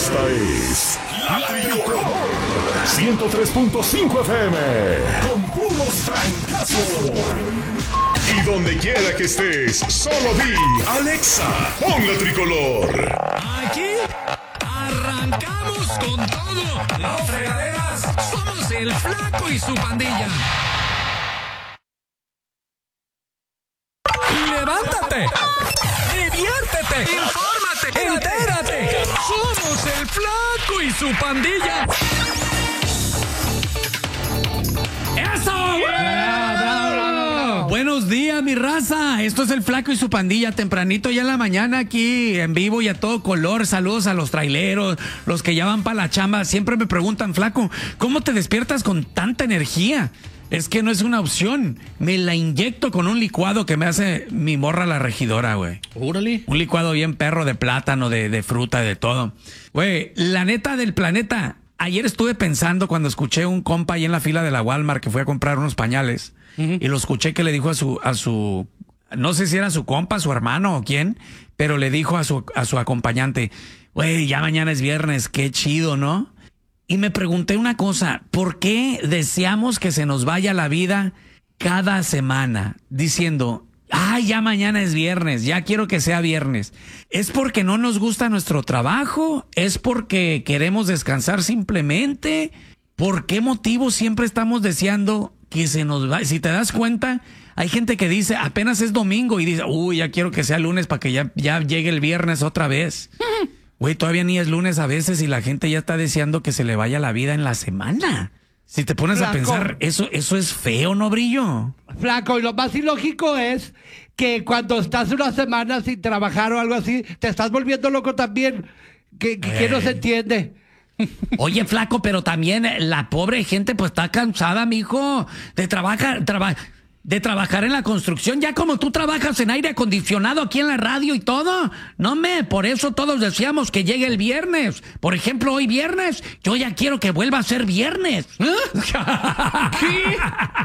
Esta es La Tricolor 103.5 FM con puros francazos. Y donde quiera que estés, solo di Alexa, pon La Tricolor. Aquí arrancamos con todo. No fregaderas, somos el Flaco y su pandilla. ¡Levántate! ¡Diviértete! ¡Infórmate! ¡Entérate! ¡Somos el Flaco y su pandilla! ¡Eso! ¡Bravo! Buenos días, mi raza. Esto es el Flaco y su pandilla. Tempranito ya en la mañana aquí en vivo y a todo color. Saludos a los traileros, los que ya van para la chamba. Siempre me preguntan, Flaco, ¿cómo te despiertas con tanta energía? Es que no es una opción. Me la inyecto con un licuado que me hace mi morra la regidora, güey. Órale. Un licuado bien perro de plátano, de fruta, de todo. Güey, la neta del planeta. Ayer estuve pensando cuando escuché un compa ahí en la fila de la Walmart que fue a comprar unos pañales. Y lo escuché que le dijo a su no sé si era su compa, su hermano o quién, pero le dijo a su acompañante, güey, ya mañana es viernes, qué chido, ¿no? Y me pregunté una cosa, ¿por qué deseamos que se nos vaya la vida cada semana diciendo, ay, ya mañana es viernes, ya quiero que sea viernes? ¿Es porque no nos gusta nuestro trabajo? ¿Es porque queremos descansar simplemente? ¿Por qué motivo siempre estamos deseando que se nos vaya? Si te das cuenta, hay gente que dice, apenas es domingo y dice, uy, ya quiero que sea lunes para que ya llegue el viernes otra vez. Güey, todavía ni es lunes a veces y la gente ya está deseando que se le vaya la vida en la semana. Si te pones Flaco, a pensar, eso es feo, ¿no, Brillo? Flaco, y lo más ilógico es que cuando estás una semana sin trabajar o algo así, te estás volviendo loco también. Que no se entiende. Oye, Flaco, pero también la pobre gente pues está cansada, mijo, de trabajar en la construcción, ya como tú trabajas en aire acondicionado aquí en la radio y todo. No por eso todos decíamos que llegue el viernes. Por ejemplo, hoy viernes, yo ya quiero que vuelva a ser viernes. ¿Qué?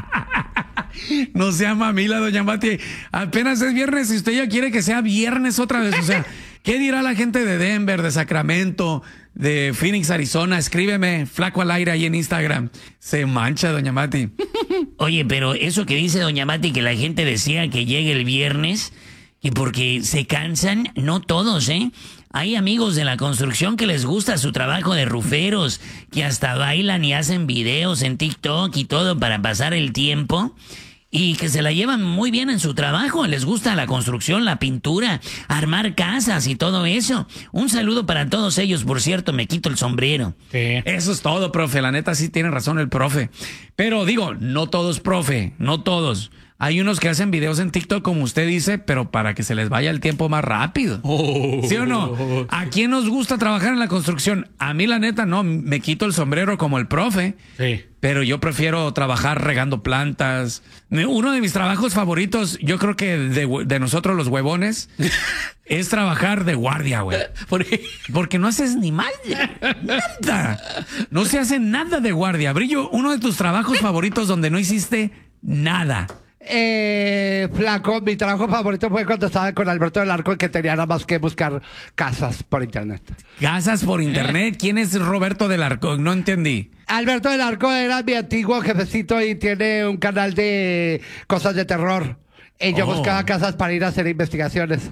No sea mamila, doña Mati. Apenas es viernes y usted ya quiere que sea viernes otra vez. O sea, ¿qué dirá la gente de Denver, de Sacramento, de Phoenix, Arizona? Escríbeme, Flaco al aire ahí en Instagram. Se mancha, doña Mati. Oye, pero eso que dice doña Mati, que la gente desea que llegue el viernes, y porque se cansan, no todos, ¿eh? Hay amigos de la construcción que les gusta su trabajo de ruferos, que hasta bailan y hacen videos en TikTok y todo para pasar el tiempo, y que se la llevan muy bien en su trabajo. Les gusta la construcción, la pintura, armar casas y todo eso. Un saludo para todos ellos, por cierto, me quito el sombrero. Sí. Eso es todo, profe. La neta sí tiene razón el profe. Pero digo, no todos, profe, no todos. Hay unos que hacen videos en TikTok, como usted dice, pero para que se les vaya el tiempo más rápido. ¿Sí o no? ¿A quién nos gusta trabajar en la construcción? A mí, la neta, no. Me quito el sombrero como el profe. Sí. Pero yo prefiero trabajar regando plantas. Uno de mis trabajos favoritos, yo creo que de nosotros los huevones, es trabajar de guardia, güey. ¿Por qué? Porque no haces ni mal. Nada. No se hace nada de guardia. Brillo, uno de tus trabajos favoritos donde no hiciste nada. Flaco, mi trabajo favorito fue cuando estaba con Alberto del Arco, que tenía nada más que buscar casas por internet. ¿Casas por internet? ¿Quién es Roberto del Arco? No entendí. Alberto del Arco era mi antiguo jefecito y tiene un canal de cosas de terror. Y yo buscaba casas para ir a hacer investigaciones.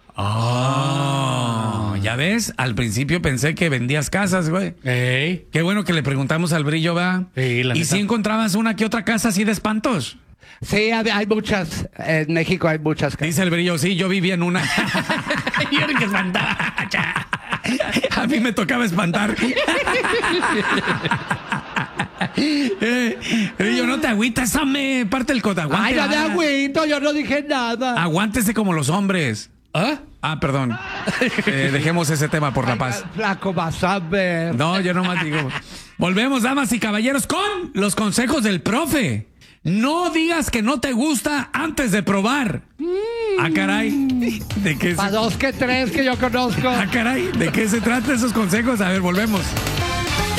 ¿Ya ves? Al principio pensé que vendías casas, güey. Ey. Qué bueno que le preguntamos al Brillo, ¿va? Sí, la ¿Y neta. si encontrabas una que otra casa así de espantos? Sí, hay muchas. En México hay muchas casas. Dice el Brillo, sí, yo vivía en una. Yo era el que espantaba. A mí me tocaba espantar. Brillo, no te agüitas, me parte el coto. Ay, no de agüito, yo no dije nada. Aguántese como los hombres. ¿Ah? Perdón. Dejemos ese tema por la paz. Flaco, vas a ver. No, yo nomás digo. Volvemos, damas y caballeros, con los consejos del profe. No digas que no te gusta antes de probar. Caray. ¿De qué Para dos que tres que yo conozco. caray. ¿De qué se trata esos consejos? A ver, volvemos.